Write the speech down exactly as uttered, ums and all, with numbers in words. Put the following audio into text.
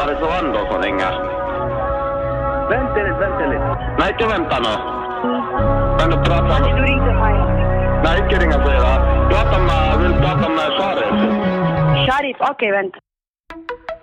Var det så Anders som ringer? Vänta lite, vänta lite. Nej, inte vänta nu. Men du pratar... Du ringde mig. Nej, inte ringa flera. Prata med, vill prata med Sharif. Sharif, okej, okay, vänta.